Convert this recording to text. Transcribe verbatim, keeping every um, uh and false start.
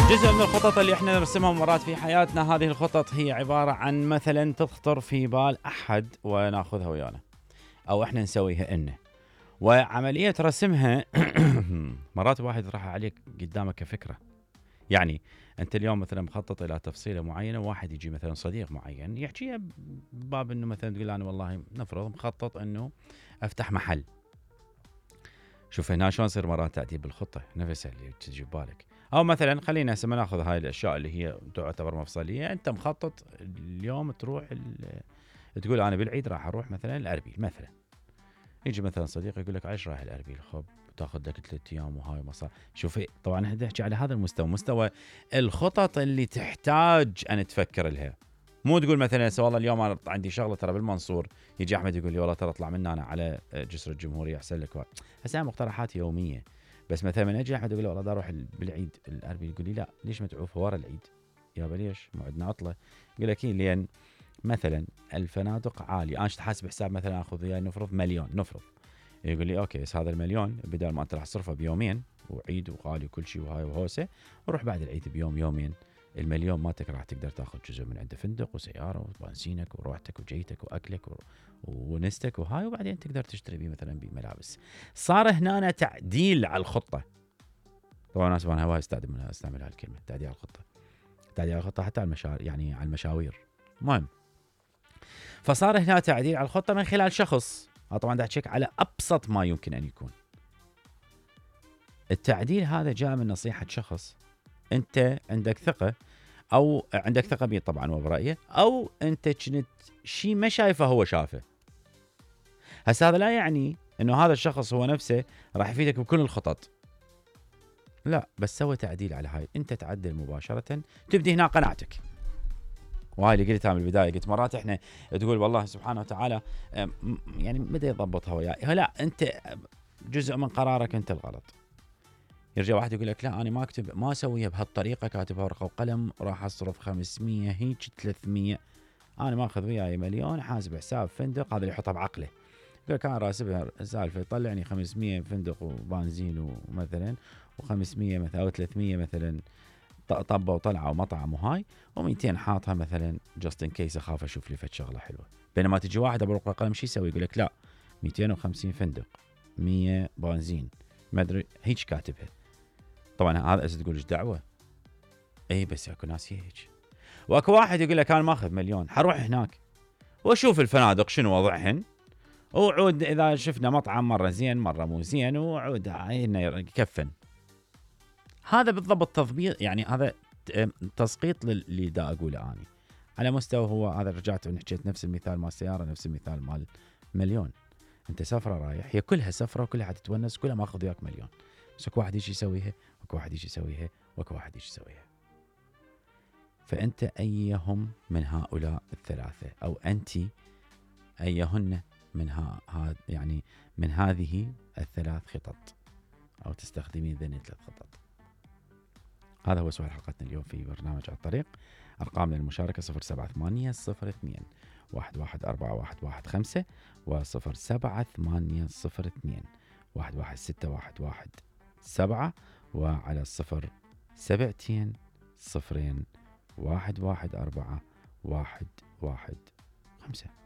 جزء من الخطط اللي احنا نرسمها مرات في حياتنا، هذه الخطط هي عبارة عن مثلا تخطر في بال أحد وناخذها ويانا، أو احنا نسويها إنه، وعملية رسمها مرات واحد راح عليك قدامك كفكرة. يعني أنت اليوم مثلا مخطط إلى تفصيلة معينة، واحد يجي مثلا صديق معين يحكيها بباب إنه مثلا تقول أنا والله نفرض مخطط إنه أفتح محل. شوف هنا شلون يصير مرات تعديل بالخطة نفسها اللي تجي ببالك. أو مثلا خلينا هسه ناخذ هاي الأشياء اللي هي تعتبر مفصلية. أنت مخطط اليوم تروح تقول أنا بالعيد راح أروح مثلا الأربيل مثلا. يجي مثلا صديق يقول لك عايش رايح الأربيل، خب تاخذ لك ثلاث أيام وهاي مصاري. شوفي طبعا احنا نحكي على هذا المستوى، مستوى الخطط اللي تحتاج أن تفكر لها. مو تقول مثلا والله اليوم أنا عندي شغلة ترى بالمنصور، يجي أحمد يقول لي والله ترى اطلع منا أنا على جسر الجمهورية أحسن لك. هسه مقترحات يومية، بس مثلا من اجي احد يقول له والله دا اروح بالعيد الاربيل، يقول لي لا ليش ما تعوف ورا العيد يابا؟ ليش ما عندنا عطله؟ يقول لك لين مثلا الفنادق عاليه، انا حاسب حساب مثلا اخذ وياي نفرض مليون نفرض. يقول لي اوكي بس هذا المليون بدل ما انت راح تصرفه بيومين وعيد وغالي وكل شيء وهاي وهوسه، وروح بعد العيد بيوم يومين. المليون مالتك راح تقدر تاخذ جزء من عنده فندق وسياره وبنزينك وروحتك وجيتك واكلك و... ونستك وهاي، وبعدين تقدر تشتري بيه مثلا بملابس. صار هنا تعديل على الخطه. طبعا انا سبحان الله استخدم منها استعمل هالكلمه تعديل على الخطه. تعديل على الخطه حتى على المشاوير، يعني على المشاوير مهم. فصار هنا تعديل على الخطه من خلال شخص. طبعا دا تشيك على ابسط ما يمكن ان يكون. التعديل هذا جاء من نصيحه شخص انت عندك ثقه، او عندك ثقه بيه طبعا وبرايه، او انت كنت شيء ما شايفه هو شافه. هسه هذا لا يعني انه هذا الشخص هو نفسه راح يفيدك بكل الخطط، لا، بس سوى تعديل على هاي. انت تعدل مباشره تبدي هنا قناعتك. وهاي اللي قلتها من البدايه، قلت مرات احنا تقول والله سبحانه وتعالى يعني بدا يضبطها وياي، لا انت جزء من قرارك انت الغلط. يرجع واحد يقول لك لا انا ما اكتب ما اسويها بهالطريقه، كاتبها ورقه وقلم راح اصرف خمسمية هيك ثلاثمية، انا ماخذ وياي مليون حاسب حساب فندق. هذا اللي يحطها بعقله، يقول كان راسبها سالفه يطلعني خمسمية فندق وبنزين ومثلا وخمسمية مثلا او ثلاثمية مثلا طبه وطلعه ومطعم وهاي، ومئتين حاطها مثلا جاست ان كيس اخاف اشوف لي فد شغله حلوه. بينما تجي واحد ابو ورقه قلم شو يسوي؟ يقول لك لا مئتين وخمسين فندق مية بنزين ما ادري هيك كاتبها. طبعا هذا اذا تقول ايش دعوه، اي بس اكو ناس هيك. واكو واحد يقول لك انا ماخذ مليون حروح هناك واشوف الفنادق شنو وضعهن، وعود اذا شفنا مطعم مره زين مره مو زين وعود هاي يكفن. هذا بالضبط تضبيط، يعني هذا تسقيط اللي دا اقوله اني على مستوى. هو هذا رجعت ونحكيت نفس المثال مال السياره، نفس المثال مال مليون. انت سفره رايح، هي كلها سفره وكلها حتتونس، كلها ماخذ وياك مليون، بس اكو واحد يجي يسويها واكو واحد يجي يسويها واكو واحد يجي يسويها. فانت ايهم من هؤلاء الثلاثه، او انت ايهن من ها, ها يعني من هذه الثلاث خطط، او تستخدمين ذني ثلاث خطط؟ هذا هو سؤال حلقتنا اليوم في برنامج على الطريق. ارقام للمشاركه صفر سبعة ثمانية صفر اثنين واحد واحد أربعة واحد واحد خمسة وصفر سبعة ثمانية صفر اثنين واحد واحد ستة واحد واحد سبعة، وعلى الصفر سبعتين صفرين واحد واحد أربعة واحد واحد خمسة.